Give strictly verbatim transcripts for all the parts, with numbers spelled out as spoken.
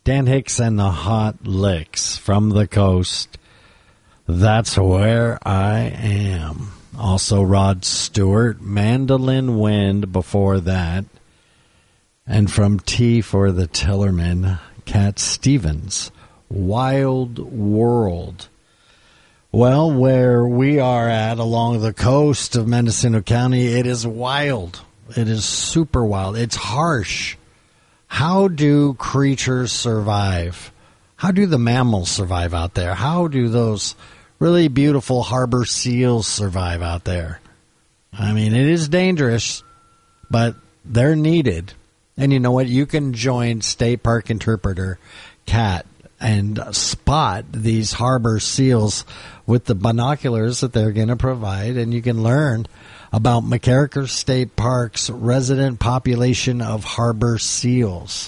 Dan Hicks and the Hot Licks from the coast. That's where I am. Also Rod Stewart, Mandolin Wind before that. And from T for the Tillerman, Cat Stevens, Wild World. Well, where we are at along the coast of Mendocino County, it is wild. It is super wild. It's harsh. How do creatures survive? How do the mammals survive out there? How do those really beautiful harbor seals survive out there? I mean, it is dangerous, but they're needed. And you know what? You can join State Park Interpreter Cat and spot these harbor seals with the binoculars that they're going to provide, and you can learn about McCarraker State Park's resident population of harbor seals.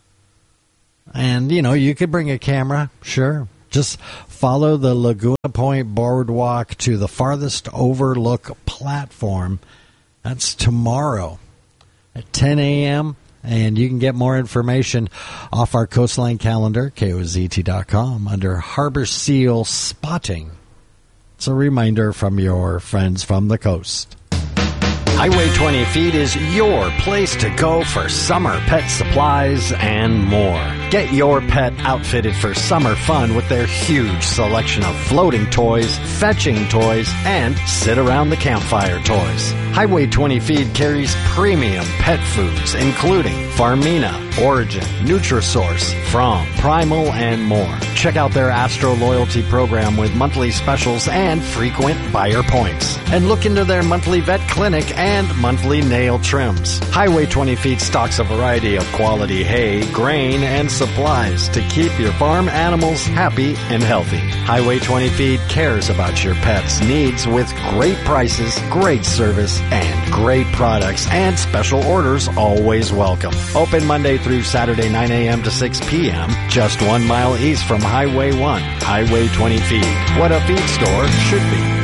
And, you know, you could bring a camera, sure. Just follow the Laguna Point Boardwalk to the farthest overlook platform. That's tomorrow at ten a.m., and you can get more information off our Coastline calendar, K O Z T dot com, under Harbor Seal Spotting. It's a reminder from your friends from the coast. Highway twenty Feet is your place to go for summer pet supplies and more. Get your pet outfitted for summer fun with their huge selection of floating toys, fetching toys, and sit around the campfire toys. Highway twenty Feet carries premium pet foods including Farmina, Origin, Nutrisource, From, Primal, and more. Check out their Astro Loyalty program with monthly specials and frequent buyer points. And look into their monthly vet clinic and monthly nail trims. Highway twenty Feet stocks a variety of quality hay, grain, and supplies to keep your farm animals happy and healthy. Highway twenty Feet cares about your pet's needs with great prices, great service, and great products, and special orders always welcome. Open Monday through Saturday, nine a.m. to six p.m., just one mile east from Highway one. Highway twenty Feet. What a feed store should be.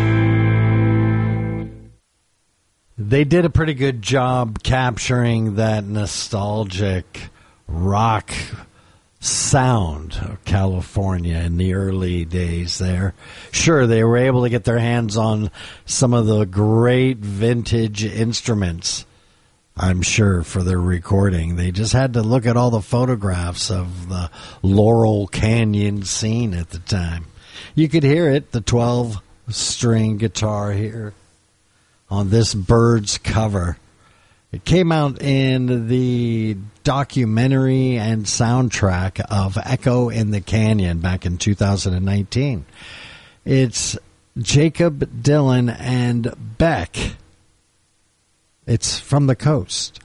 They did a pretty good job capturing that nostalgic rock sound of California in the early days there. Sure, they were able to get their hands on some of the great vintage instruments, I'm sure, for their recording. They just had to look at all the photographs of the Laurel Canyon scene at the time. You could hear it, the twelve-string guitar here on this Byrds cover. It came out in the documentary and soundtrack of Echo in the Canyon back in two thousand nineteen. It's Jacob Dylan and Beck. It's from the coast.